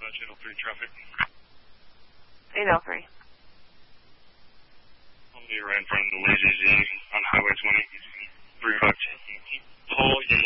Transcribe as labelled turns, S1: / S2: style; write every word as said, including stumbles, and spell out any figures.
S1: Channel three traffic.
S2: eight oh three.
S1: Only right in front of the Lazy Z on Highway twenty. three five two. Pull